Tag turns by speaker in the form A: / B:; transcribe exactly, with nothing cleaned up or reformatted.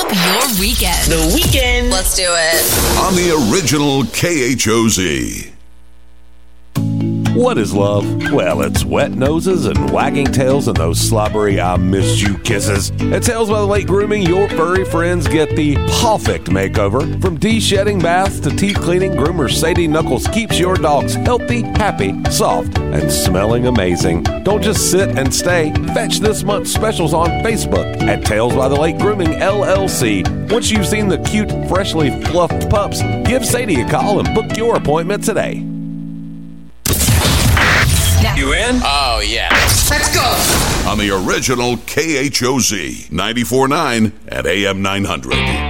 A: up your weekend.
B: The weekend.
A: Let's do it.
C: On the original K H O Z.
D: What is love? Well, it's wet noses and wagging tails and those slobbery I missed you kisses. At Tales by the Lake Grooming, your furry friends get the perfect makeover. From de-shedding baths to teeth cleaning, groomer Sadie Knuckles keeps your dogs healthy, happy, soft, and smelling amazing. Don't just sit and stay. Fetch this month's specials on Facebook at Tales by the Lake Grooming, L L C. Once you've seen the cute, freshly fluffed pups, give Sadie a call and book your appointment today.
B: You in?
E: Oh, yeah.
B: Let's go.
C: On the original K H O Z, ninety-four point nine at A M nine hundred.